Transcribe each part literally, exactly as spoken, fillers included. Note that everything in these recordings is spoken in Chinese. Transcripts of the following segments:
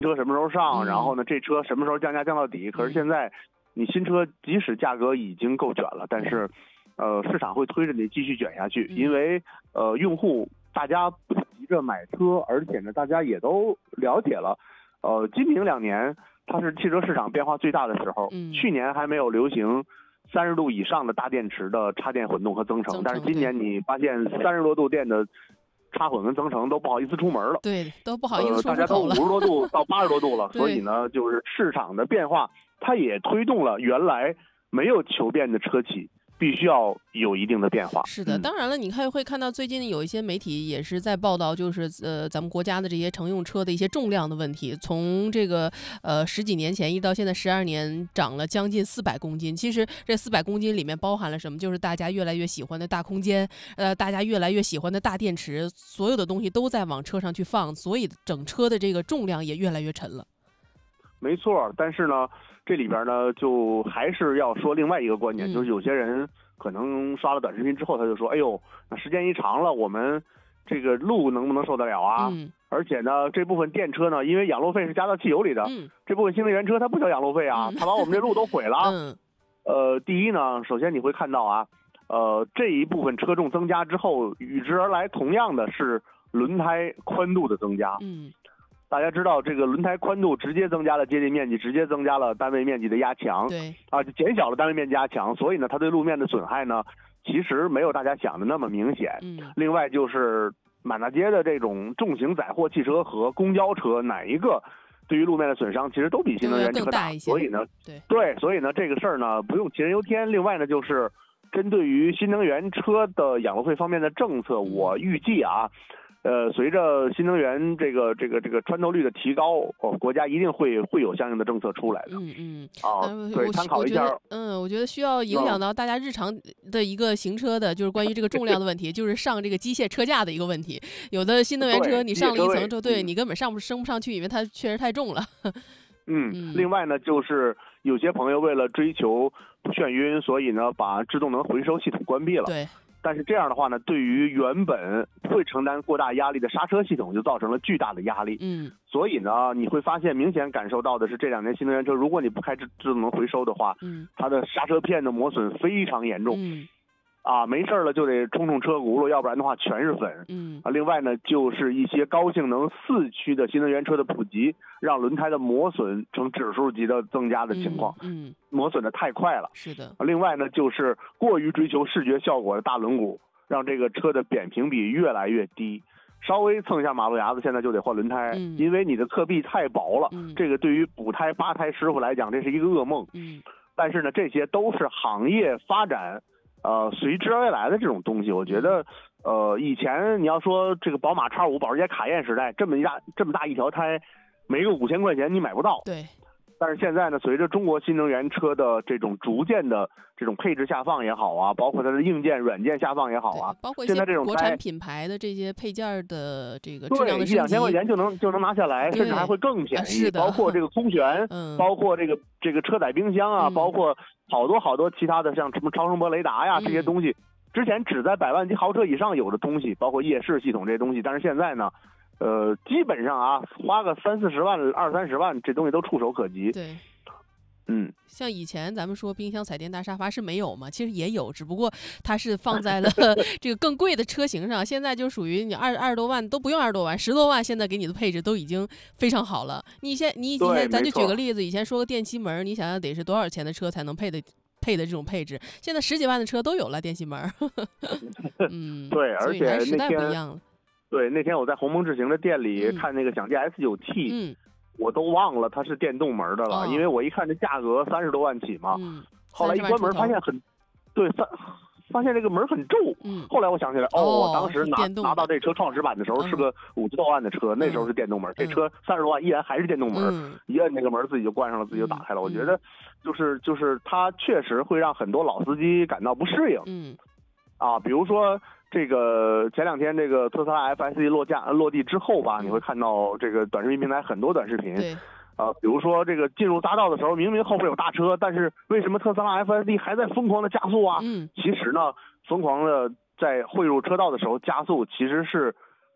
车什么时候上， 嗯、 然后呢这车什么时候降价降到底。可是现在你新车即使价格已经够卷了，但是呃市场会推着你继续卷下去， 嗯、 因为呃用户大家不急着买车，而且呢大家也都了解了，呃今明两年它是汽车市场变化最大的时候， 嗯、 去年还没有流行三十度以上的大电池的插电混动和增程， 增程但是今年你发现三十多度电的插混跟增程都不好意思出门了， 对，都不好意思出口了、 呃、大家都五十多度到八十多度了，所以呢，就是市场的变化，它也推动了原来没有求变的车企必须要有一定的变化。 是的，当然了，你看会看到最近有一些媒体也是在报道，就是呃咱们国家的这些乘用车的一些重量的问题，从这个呃十几年前一直到现在十二年，涨了将近四百公斤。其实这四百公斤里面包含了什么？就是大家越来越喜欢的大空间，呃，大家越来越喜欢的大电池，所有的东西都在往车上去放，所以整车的这个重量也越来越沉了。 没错，但是呢，这里边呢，就还是要说另外一个观点， 嗯、 就是有些人可能刷了短视频之后，他就说：“哎呦，那时间一长了，我们这个路能不能受得了啊？” 嗯、 而且呢，这部分电车呢，因为养路费是加到汽油里的， 嗯、 这部分新能源车它不交养路费啊， 嗯、 它把我们这路都毁了。 嗯、 呃，第一呢，首先你会看到啊，呃，这一部分车重增加之后，与之而来同样的是轮胎宽度的增加。 嗯。 大家知道，这个轮胎宽度直接增加了接地面积，直接增加了单位面积的压强， 对， 啊，就减小了单位面积压强，所以呢，它对路面的损害呢，其实没有大家想的那么明显。 嗯， 另外就是满大街的这种重型载货汽车和公交车，哪一个对于路面的损伤其实都比新能源车大，所以呢， 对对，所以呢，这个事儿呢不用杞人忧天。另外呢，就是针对于新能源车的养路费方面的政策，我预计啊。呃，随着新能源这个这个这个穿透率的提高，哦，国家一定会会有相应的政策出来的。 嗯嗯， 啊，对，参考一下。 嗯，我觉得需要影响到大家日常的一个行车的，嗯、就是关于这个重量的问题，就是上这个机械车架的一个问题。有的新能源车你上了一层之后，对你根本上不升不上去，因为它确实太重了。 嗯，嗯另外呢，就是有些朋友为了追求不眩晕，所以呢把制动能回收系统关闭了。 对。 但是这样的话呢，对于原本会承担过大压力的刹车系统就造成了巨大的压力。 嗯， 所以呢，你会发现明显感受到的是，这两年新能源车，如果你不开制制动能回收的话， 嗯， 它的刹车片的磨损非常严重。 嗯。 啊，没事了就得冲冲车轱辘，要不然的话全是粉。 嗯啊，另外呢，就是一些高性能四驱的新能源车的普及，让轮胎的磨损呈指数级的增加的情况。 嗯，嗯磨损的太快了。 是的。 另外呢，就是过于追求视觉效果的大轮毂，让这个车的扁平比越来越低。稍微蹭一下马路牙子，现在就得换轮胎， 嗯、 因为你的侧壁太薄了。 嗯、 这个对于补胎扒胎师傅来讲，这是一个噩梦。 嗯， 但是呢，这些都是行业发展。呃，随之而来的这种东西，我觉得，呃，以前你要说这个宝马 X 五、保时捷卡宴时代，这么一大这么大一条胎，没个五千块钱你买不到。 对。 但是现在呢，随着中国新能源车的这种逐渐的这种配置下放也好啊，包括它的硬件、软件下放也好啊， 包括现在这种国产品牌的这些配件的这个质量的升级， 对，一两千块钱就能就能拿下来，甚至还会更便宜。 啊、是的， 包括这个空悬， 嗯， 包括这个这个车载冰箱啊， 嗯、 包括好多好多其他的，像什么超声波雷达呀、 嗯、 这些东西，之前只在百万级豪车以上有的东西，包括夜视系统这些东西，但是现在呢，呃，基本上啊，花个三四十万、二三十万，这东西都触手可及。 对。 嗯， 像以前咱们说冰箱、彩电、大沙发是没有嘛？其实也有，只不过它是放在了这个更贵的车型上。现在就属于你二二十多万都不用二十多万，十多万现在给你的配置都已经非常好了。你现你以前咱就举个例子，以前说个电气门，你想想得是多少钱的车才能配的配的这种配置？现在十几万的车都有了电气门。嗯， 对，而且时代那天不一样了。 对，那天我在鸿蒙智行的店里、嗯、看那个享界 S 九 T。 嗯。 我都忘了它是电动门的了， 哦、 因为我一看这价格三十多万起嘛， 嗯、 后来一关门发现很，对，发发现这个门很重。 嗯， 后来我想起来， 哦， 我当时拿拿到这车创始版的时候是个五十多万的车， 嗯、 那时候是电动门， 嗯、 这车三十多万依然还是电动门， 嗯、 一摁那个门自己就关上了，自己就打开了。 嗯、 我觉得就是就是它确实会让很多老司机感到不适应。 嗯， 啊，比如说。这个前两天这个特斯拉 F S E 落架落地之后吧， 嗯、 你会看到这个短视频平台很多短视频。 对。 呃，比如说这个进入匝道的时候，明明后边有大车，但是为什么特斯拉 F S E 还在疯狂的加速啊？ 嗯。 其实呢，疯狂的在汇入车道的时候加速，其实是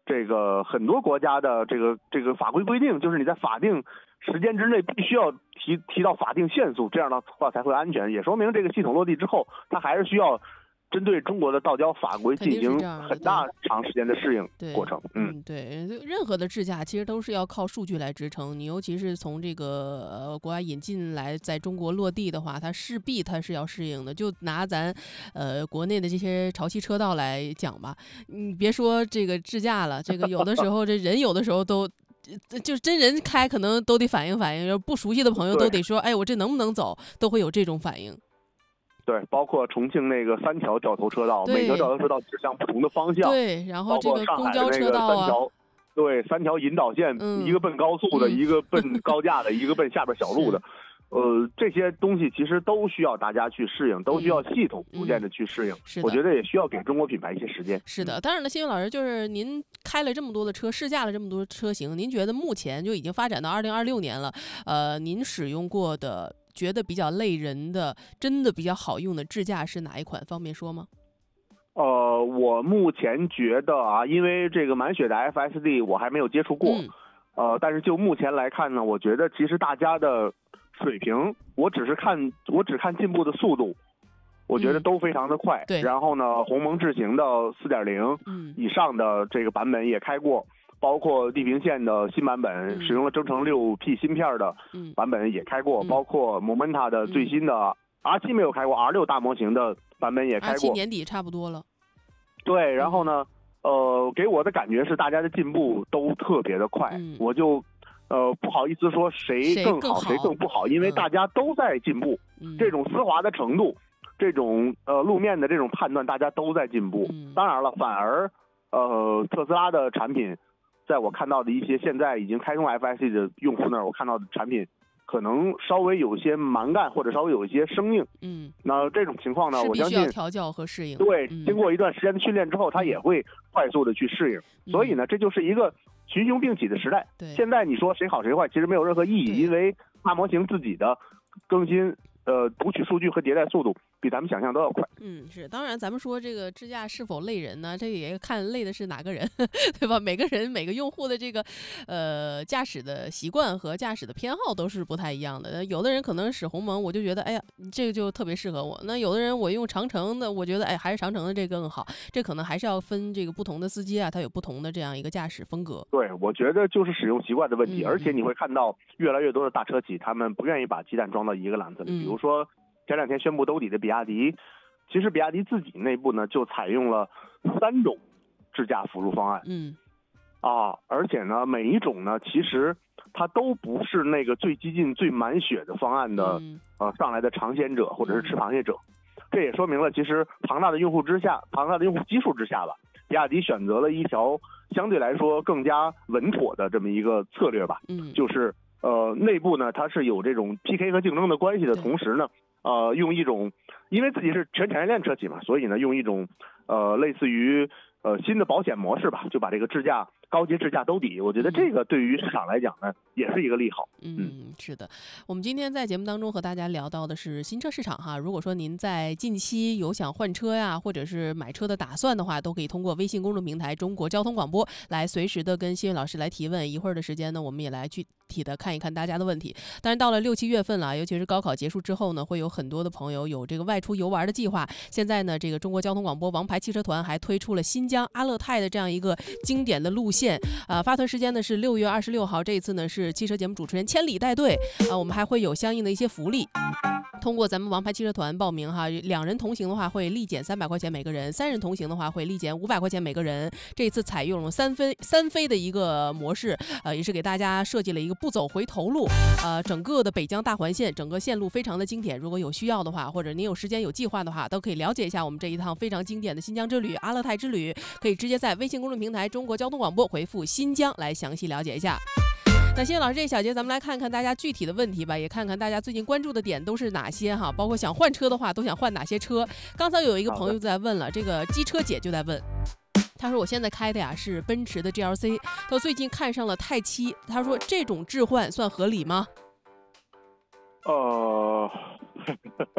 这个很多国家的这个这个法规规定，就是你在法定时间之内必须要提提到法定限速，这样的话才会安全。也说明这个系统落地之后，它还是需要针对中国的道交法规进行很大长时间的适应过程。 嗯，对，任何的智驾其实都是要靠数据来支撑。你尤其是从这个呃国外引进来，在中国落地的话，它势必它是要适应的。就拿咱呃国内的这些潮汐车道来讲吧，你别说这个智驾了，这个有的时候这人有的时候都。就是真人开可能都得反应反应，不熟悉的朋友都得说，哎，我这能不能走，都会有这种反应。 对，包括重庆那个三条掉头车道，每条掉头车道指向不同的方向。 对，然后这个公交车道啊， 对，三条引导线， 嗯、 一个奔高速的，嗯、一个奔高架的，一个奔下边小路的。呃，这些东西其实都需要大家去适应，都需要系统逐渐的去适应。 嗯、 我觉得也需要给中国品牌一些时间。 是的，当然了，新云老师，就是您开了这么多的车，试驾了这么多车型，您觉得目前就已经发展到二零二六年了，呃，您使用过的觉得比较累人的、真的比较好用的智驾是哪一款？方便说吗？ 呃，我目前觉得啊，因为这个满血的 F S D 我还没有接触过， 嗯、 呃，但是就目前来看呢，我觉得其实大家的水平，我只是看我只看进步的速度，我觉得都非常的快。 嗯、对。 然后呢，鸿蒙智行的 四点零 以上的这个版本也开过，包括地平线的新版本， 嗯、 使用了增程 六 P 芯片的版本也开过， 嗯、 包括 Momenta 的最新的 R 七 没有开过 ，R 六 大模型的版本也开过。 R 七 年底差不多了。 对，然后呢，呃，给我的感觉是大家的进步都特别的快， 嗯、 我就。呃，不好意思说谁更好，谁 更, 谁更不好，因为大家都在进步。 嗯、 这种丝滑的程度，这种呃路面的这种判断，大家都在进步。 嗯、 当然了，反而呃特斯拉的产品，在我看到的一些现在已经开通 F S D 的用户那儿，我看到的产品可能稍微有些蛮干，或者稍微有一些生硬。 嗯， 那这种情况呢，我相信调教和适应。 对， 嗯、 经过一段时间的训练之后，它也会快速的去适应。 嗯、 所以呢，这就是一个群雄并起的时代。 对， 现在你说谁好谁坏，其实没有任何意义，因为大模型自己的更新。呃，读取数据和迭代速度比咱们想象都要快。 嗯，是，当然，咱们说这个智驾是否累人呢？这也看累的是哪个人，对吧？每个人每个用户的这个呃驾驶的习惯和驾驶的偏好都是不太一样的。有的人可能使鸿蒙，我就觉得，哎呀，这个就特别适合我。那有的人我用长城的，我觉得，哎，还是长城的这个更好。这可能还是要分这个不同的司机啊，他有不同的这样一个驾驶风格。 对，我觉得就是使用习惯的问题， 嗯、 而且你会看到越来越多的大车企，他们不愿意把鸡蛋装到一个篮子里， 嗯、 比如。说前两天宣布兜底的比亚迪，其实比亚迪自己内部呢就采用了三种智驾辅助方案， 嗯， 啊，而且呢每一种呢其实它都不是那个最激进、最满血的方案的、 嗯、 呃上来的尝鲜者或者是吃螃蟹者，这也说明了其实庞大的用户之下，庞大的用户基数之下吧，比亚迪选择了一条相对来说更加稳妥的这么一个策略吧， 嗯， 就是。呃，内部呢，它是有这种 P K 和竞争的关系的同时呢，呃，用一种，因为自己是全产业链车企嘛，所以呢，用一种呃类似于呃新的保险模式吧，就把这个智驾高阶智驾兜底。我觉得这个对于市场来讲呢，也是一个利好。 嗯，是的。我们今天在节目当中和大家聊到的是新车市场哈。如果说您在近期有想换车呀，或者是买车的打算的话，都可以通过微信公众平台中国交通广播来随时的跟新云老师来提问。一会儿的时间呢，我们也来具体的看一看大家的问题。当然到了六七月份了，尤其是高考结束之后呢，会有很多的朋友有这个外出游玩的计划。现在呢，这个中国交通广播王牌汽车团还推出了新疆阿勒泰的这样一个经典的路线啊、呃，发团时间呢是六月二十六号。这一次呢是汽车节目主持人千里带队啊、呃，我们还会有相应的一些福利。通过咱们王牌汽车团报名哈，两人同行的话会立减三百块钱每个人，三人同行的话会立减五百块钱每个人。这一次采用了三飞三飞的一个模式，呃，也是给大家设计了一个不走回头路。呃，整个的北疆大环线，整个线路非常的经典。如果有需要的话，或者您有时间有计划的话，都可以了解一下我们这一趟非常经典的新疆之旅、阿勒泰之旅。可以直接在微信公众平台中国交通广播回复新疆来详细了解一下。那新云老师这一小节，咱们来看看大家具体的问题吧，也看看大家最近关注的点都是哪些哈，包括想换车的话，都想换哪些车。刚才有一个朋友在问了，这个机车姐就在问，他说我现在开的呀是奔驰的 G L C， 他最近看上了泰七，他说这种置换算合理吗？ 呃